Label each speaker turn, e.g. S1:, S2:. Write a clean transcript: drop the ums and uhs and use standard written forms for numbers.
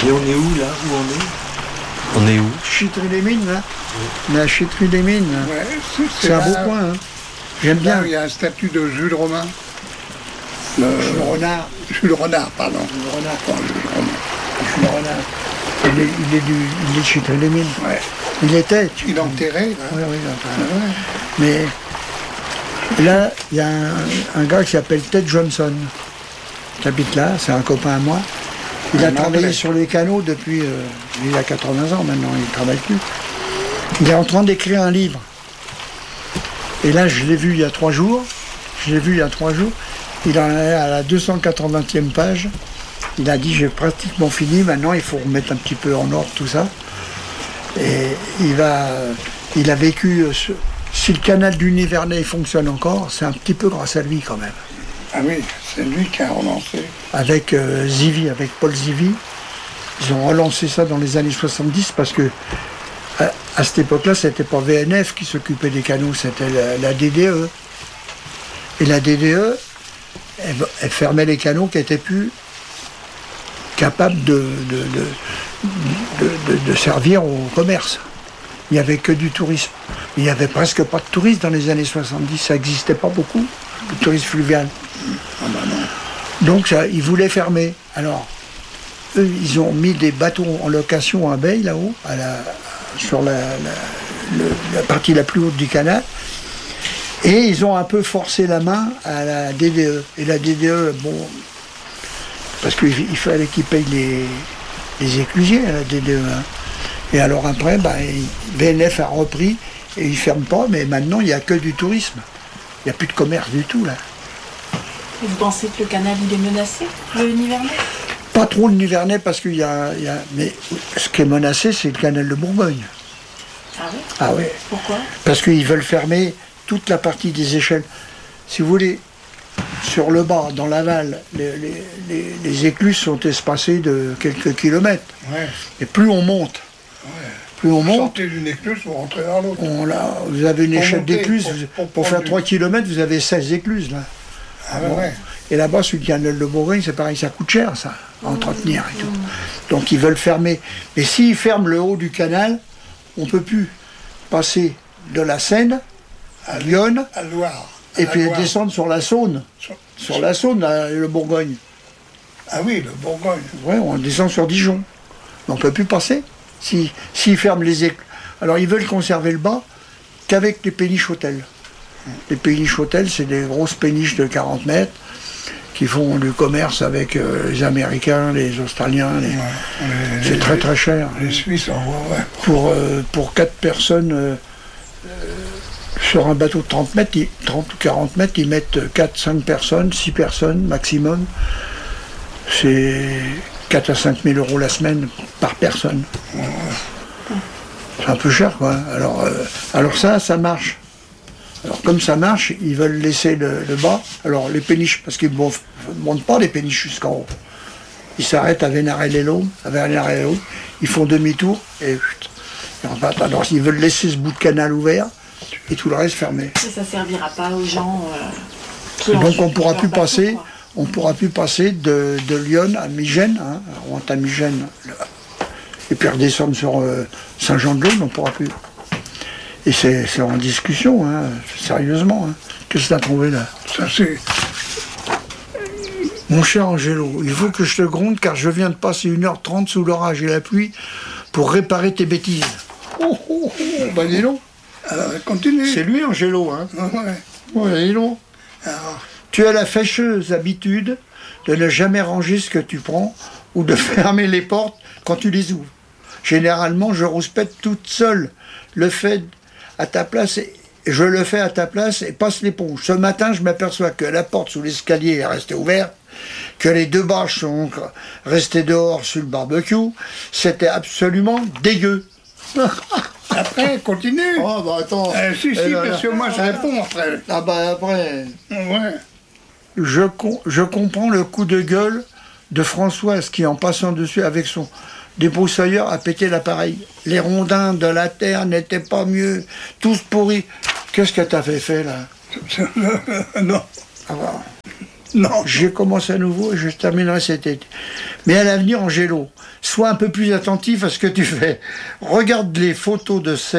S1: Et on est où là? Où on est? On est où?
S2: Chitry-les-Mines, là. On est à Chitry-les-Mines.
S3: Ouais,
S2: C'est un beau coin, hein. J'aime
S3: Là,
S2: bien.
S3: il y a un statut de Jules Romain.
S2: Jules Renard.
S3: Jules Renard, pardon.
S2: Jules Renard.
S3: Pas Jules Romain.
S2: Jules Renard. Il est de Chitry-les-Mines.
S3: Ouais.
S2: Il était.
S3: Il est enterré, là.
S2: Oui, oui,
S3: Ah ouais.
S2: Mais là, il y a un gars qui s'appelle Ted Johnson, qui habite là, c'est un copain à moi. Il a travaillé sur les canaux depuis, il a 80 ans maintenant, il ne travaille plus. Il est en train d'écrire un livre. Et là, je l'ai vu il y a 3 jours. Il en est à la 280e page. Il a dit, j'ai pratiquement fini, maintenant il faut remettre un petit peu en ordre tout ça. Et il a vécu, si le canal du Nivernais fonctionne encore, c'est un petit peu grâce à lui quand même.
S3: Ah oui, c'est lui qui a relancé.
S2: Avec Zivy, avec Paul Zivy, ils ont relancé ça dans les années 70 parce que à cette époque-là, c'était pas VNF qui s'occupait des canaux, c'était la DDE. Et la DDE, elle fermait les canaux qui n'étaient plus capables de servir au commerce. Il n'y avait que du tourisme. Il n'y avait presque pas de tourisme dans les années 70, ça n'existait pas beaucoup, le tourisme fluvial.
S3: Ah bah non.
S2: Donc ça, ils voulaient fermer. Alors, eux, ils ont mis des bateaux en location à Baye, là-haut, sur la partie la plus haute du canal. Et ils ont un peu forcé la main à la DDE. Et la DDE, bon, parce qu'il fallait qu'ils payent les éclusiers à la DDE. Hein. Et alors après, VNF a repris et ils ne ferment pas, mais maintenant il n'y a que du tourisme. Il n'y a plus de commerce du tout, là.
S4: Et vous pensez que le canal, il est menacé, le Nivernais?
S2: Pas trop le Nivernais, parce qu'il y a... Mais ce qui est menacé, c'est le canal de Bourgogne.
S4: Ah oui?
S2: Ah oui.
S4: Pourquoi?
S2: Parce qu'ils veulent fermer toute la partie des échelles. Si vous voulez, sur le bas, dans l'aval, les écluses sont espacées de quelques kilomètres.
S3: Ouais.
S2: Et plus on monte,
S3: Vous sortez d'une écluse, vous rentrez dans l'autre.
S2: vous avez une
S3: Pour
S2: échelle
S3: monter,
S2: d'écluses, pour faire 3 km, vous avez 16 écluses, là.
S3: Ah ouais.
S2: Et là-bas, sur le canal de Bourgogne, c'est pareil, ça coûte cher, ça, à entretenir et tout. Donc ils veulent fermer. Mais s'ils ferment le haut du canal, on ne peut plus passer de la Seine à Lyon,
S3: À Loire.
S2: et puis descendre sur la Saône. Sur la Saône, là, le Bourgogne.
S3: Ah oui, le Bourgogne.
S2: Ouais, on descend sur Dijon. On ne peut plus passer. S'ils ferment les écluses. Alors ils veulent conserver le bas qu'avec les péniches hôtels. Les péniches hôtels, c'est des grosses péniches de 40 mètres qui font du commerce avec les Américains, les Australiens. C'est très très cher.
S3: Les Suisses envoient, ouais.
S2: Pour 4 personnes sur un bateau de 30 mètres, 30 ou 40 mètres, ils mettent 4-5 personnes, 6 personnes maximum. C'est 4 à 5 000 euros la semaine par personne. C'est un peu cher, quoi. Alors ça marche. Alors comme ça marche, ils veulent laisser le bas. Alors les péniches, parce qu'ils ne montent pas les péniches jusqu'en haut. Ils s'arrêtent à Vénarel-les-Laumes, ils font demi-tour et ils repartent. Alors ils veulent laisser ce bout de canal ouvert et tout le reste fermé.
S4: Et ça ne servira pas aux gens
S2: Donc on ne pourra plus passer. On ne pourra plus passer de Lyon à Migène, hein, on monte à Migène, et puis redescendre sur Saint-Jean-de-Laune, on ne pourra plus. Et c'est en discussion, hein, sérieusement. Hein. Qu'est-ce que tu as trouvé là?
S3: Ça c'est...
S2: Mon cher Angelo, il faut que je te gronde car je viens de passer 1h30 sous l'orage et la pluie pour réparer tes bêtises. Bah dis donc.
S3: Alors, continue.
S2: C'est lui Angelo, hein. Ouais, dis donc.
S3: Alors,
S2: Tu as la fâcheuse habitude de ne jamais ranger ce que tu prends ou de fermer les portes quand tu les ouvres. Généralement, je rouspète toute seule. Je le fais à ta place et passe l'éponge. Ce matin, je m'aperçois que la porte sous l'escalier est restée ouverte, que les 2 bâches sont restées dehors sur le barbecue. C'était absolument dégueu.
S3: après, continue.
S2: Oh, bah attends.
S3: Si, parce que moi je réponds après.
S2: Ah bah après...
S3: Ouais.
S2: Je comprends le coup de gueule de Françoise qui, en passant dessus avec son débroussailleur, a pété l'appareil. Les rondins de la terre n'étaient pas mieux, tous pourris. Qu'est-ce que t'as fait là?
S3: Non.
S2: Ah bah.
S3: Non.
S2: J'ai commencé à nouveau et je terminerai cet été. Mais à l'avenir, Angelo, sois un peu plus attentif à ce que tu fais. Regarde les photos de